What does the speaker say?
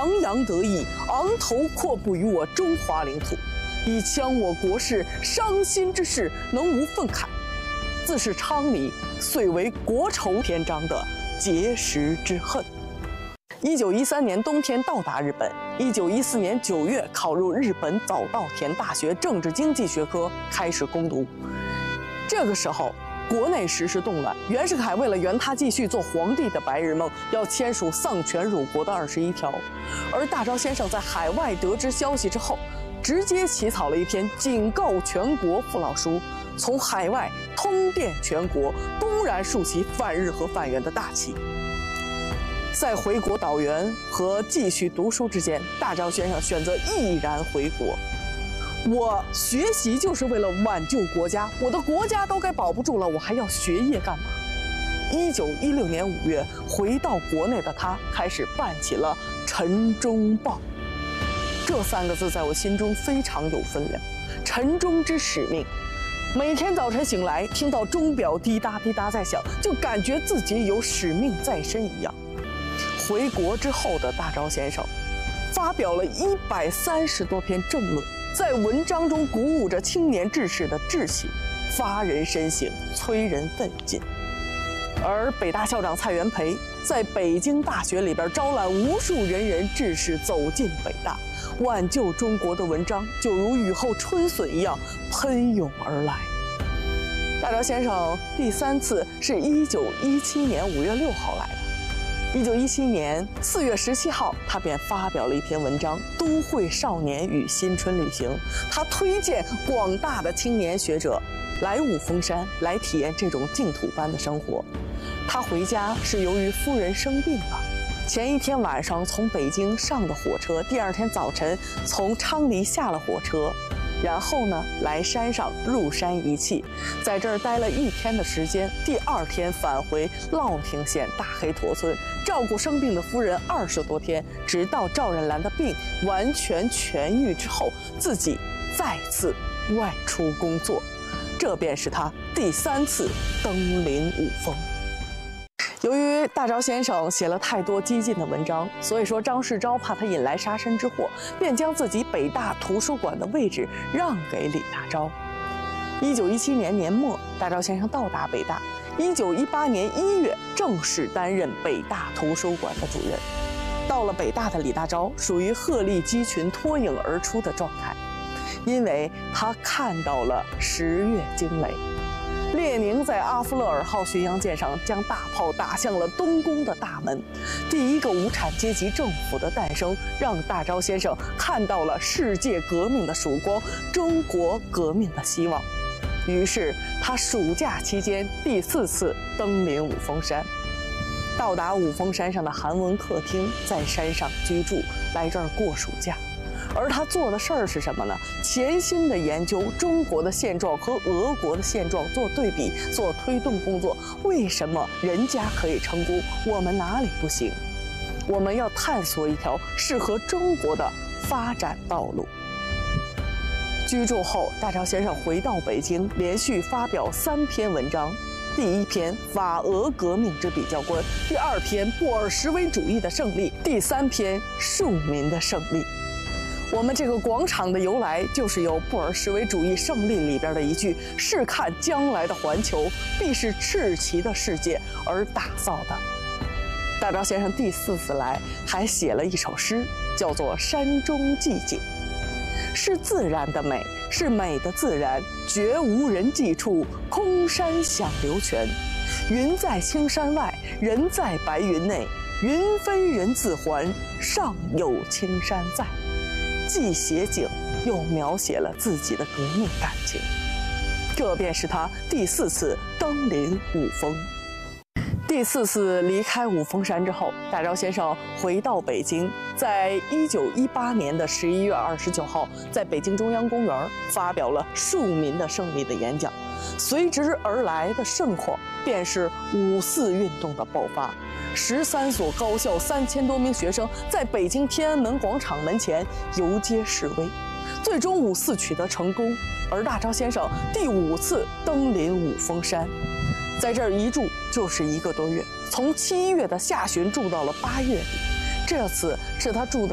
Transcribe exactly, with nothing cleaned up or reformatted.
洋洋得意，昂头阔步于我中华领土，以戕我国事，伤心之事，能无愤慨？自是昌黎，遂为国仇篇章的结识之恨。一九一三年冬天到达日本，一九一四年九月考入日本早稻田大学政治经济学科，开始攻读。这个时候，国内时事动乱，袁世凯为了圆他继续做皇帝的白日梦，要签署丧权辱国的二十一条。而大钊先生在海外得知消息之后，直接起草了一篇警告全国父老书，从海外通电全国，公然竖起反日和反袁的大旗。在回国导员和继续读书之间，大钊先生选择毅然回国。我学习就是为了挽救国家，我的国家都该保不住了，我还要学业干嘛？一九一六年五月，回到国内的他开始办起了《晨钟报》。这三个字在我心中非常有分量，晨钟之使命。每天早晨醒来，听到钟表滴答滴答在响，就感觉自己有使命在身一样。回国之后的大钊先生，发表了一百三十多篇政论，在文章中鼓舞着青年志士的志气，发人深省，催人奋进。而北大校长蔡元培在北京大学里边招揽无数仁人志士走进北大，挽救中国的文章就如雨后春笋一样喷涌而来。大钊先生第三次是一九一七年五月六号来的。一九一七年四月十七号，他便发表了一篇文章《都会少年与新春旅行》。他推荐广大的青年学者来五峰山，来体验这种净土般的生活。他回家是由于夫人生病了，前一天晚上从北京上的火车，第二天早晨从昌黎下了火车，然后呢，来山上入山遗弃，在这儿待了一天的时间。第二天返回乐亭县大黑驼村，照顾生病的夫人二十多天，直到赵任兰的病完全痊愈之后，自己再次外出工作。这便是他第三次登临五峰。由于大钊先生写了太多激进的文章，所以说张世钊怕他引来杀身之祸，便将自己北大图书馆的位置让给李大钊。一九一七年年末，大钊先生到达北大。一九一八年一月，正式担任北大图书馆的主任。到了北大的李大钊属于鹤立鸡群、脱颖而出的状态，因为他看到了十月惊雷。列宁在阿夫勒尔号巡洋舰上将大炮打向了东宫的大门，第一个无产阶级政府的诞生，让大钊先生看到了世界革命的曙光，中国革命的希望。于是他暑假期间第四次登临五峰山。到达五峰山上的韩文客厅，在山上居住，来这儿过暑假。而他做的事儿是什么呢？潜心地研究中国的现状和俄国的现状，做对比，做推动工作。为什么人家可以成功，我们哪里不行？我们要探索一条适合中国的发展道路。居住后，大钊先生回到北京，连续发表三篇文章。第一篇法俄革命之比较观，第二篇布尔什维主义的胜利，第三篇庶民的胜利。我们这个广场的由来，就是由布尔什维主义胜利里边的一句“试看将来的环球，必是赤旗的世界”而打造的。大钊先生第四次来，还写了一首诗，叫做《山中寂景》。是自然的美，是美的自然，绝无人迹处，空山响流泉。云在青山外，人在白云内，云飞人自还，上有青山在。既写景，又描写了自己的革命感情。这便是他第四次登临五峰。第四次离开五峰山之后，大钊先生回到北京，在一九一八年的十一月二十九号，在北京中央公园发表了庶民的胜利的演讲。随之而来的盛况，便是五四运动的爆发。十三所高校三千多名学生在北京天安门广场门前游街示威，最终五四取得成功。而大钊先生第五次登临五峰山，在这儿一住就是一个多月，从七月的下旬住到了八月底。这次是他住的